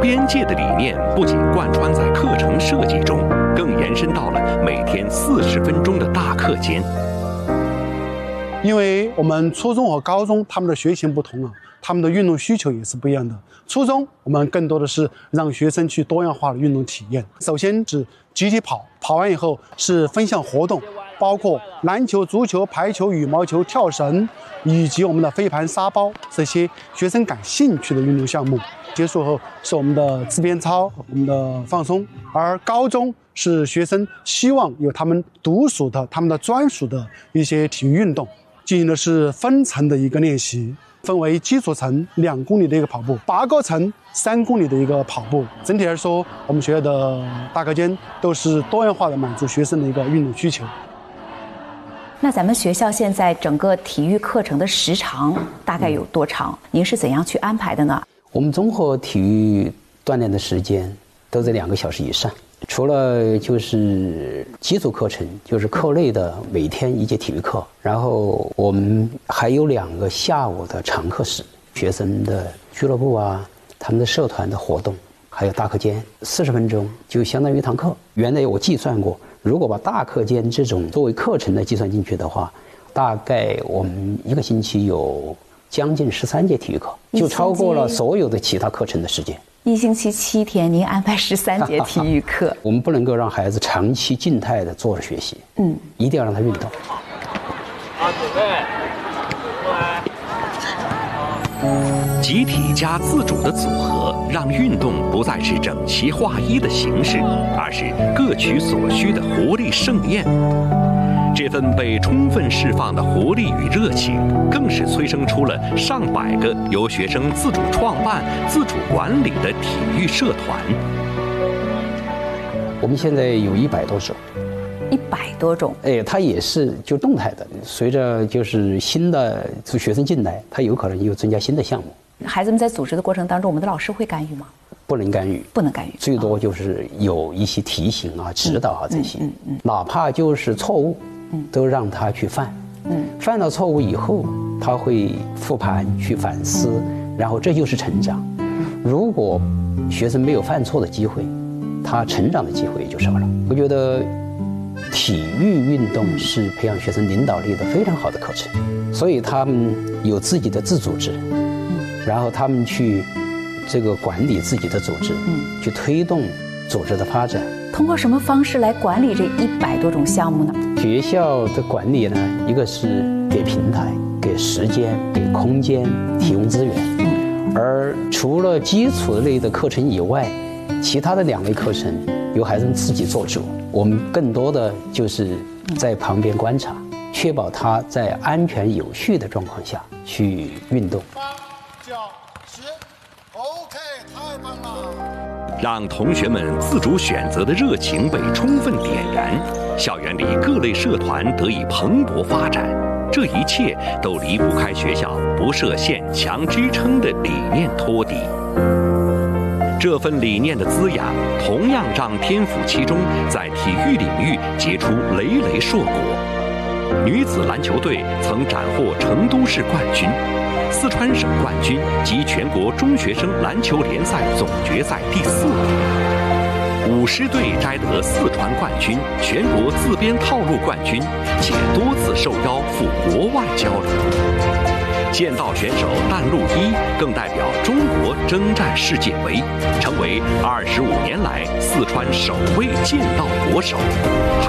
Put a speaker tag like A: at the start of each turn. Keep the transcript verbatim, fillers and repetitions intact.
A: 边界的理念不仅贯穿在课程设计中，更延伸到了每天四十分钟的大课间。
B: 因为我们初中和高中他们的学型不同啊，他们的运动需求也是不一样的。初中我们更多的是让学生去多样化的运动体验，首先是集体跑，跑完以后是分项活动，包括篮球、足球、排球、羽毛球、跳绳，以及我们的飞盘、沙包这些学生感兴趣的运动项目。结束后是我们的自编操，我们的放松。而高中是学生希望有他们独属的、他们的专属的一些体育运动，进行的是分层的一个练习，分为基础层两公里的一个跑步，拔高层三公里的一个跑步。整体来说，我们学校的大课间都是多样化的满足学生的一个运动需求。
C: 那咱们学校现在整个体育课程的时长大概有多长？您是怎样去安排的呢？
D: 我们综合体育锻炼的时间都在两个小时以上，除了就是基础课程，就是课内的每天一节体育课，然后我们还有两个下午的常课时，学生的俱乐部啊，他们的社团的活动，还有大课间，四十分钟就相当于一堂课。原来我计算过，如果把大课间这种作为课程的计算进去的话，大概我们一个星期有将近十三节体育课，就超过了所有的其他课程的时间。
C: 一星期七天，您安排十三节体育课。
D: 我们不能够让孩子长期静态的坐着学习，嗯，一定要让他运动。
A: 好，准备，来。集体加自主的组合，让运动不再是整齐划一的形式，而是各取所需的活力盛宴。这份被充分释放的活力与热情，更是催生出了上百个由学生自主创办、自主管理的体育社团。
D: 我们现在有一百多种，
C: 一百多种。
D: 哎，它也是就动态的，随着就是新的学生进来，它有可能又增加新的项目。
C: 孩子们在组织的过程当中，我们的老师会干预吗？
D: 不能干预，
C: 不能干预，
D: 最多就是有一些提醒啊、指导啊这些，嗯嗯，哪怕就是错误。都让他去犯，嗯，犯了错误以后，他会复盘去反思，然后这就是成长。如果学生没有犯错的机会，他成长的机会也就少了。我觉得体育运动是培养学生领导力的非常好的课程，所以他们有自己的自组织，然后他们去这个管理自己的组织，嗯，去推动组织的发展。
C: 通过什么方式来管理这一百多种项目呢？
D: 学校的管理呢，一个是给平台、给时间、给空间提供资源，嗯，而除了基础类的课程以外，其他的两类课程由孩子们自己做主，我们更多的就是在旁边观察，确保他在安全有序的状况下去运动。
E: 八九十 ，OK， 太棒了！
A: 让同学们自主选择的热情被充分点燃，校园里各类社团得以蓬勃发展，这一切都离不开学校不设限强支撑的理念托底。这份理念的滋养，同样让天府七中在体育领域结出累累硕果。女子篮球队曾斩获成都市冠军、四川省冠军及全国中学生篮球联赛总决赛第四名。舞狮队摘得四川冠军、全国自编套路冠军，且多次受邀赴国外交流。剑道选手但路一更代表中国征战世界杯，成为二十五年来四川首位剑道国手。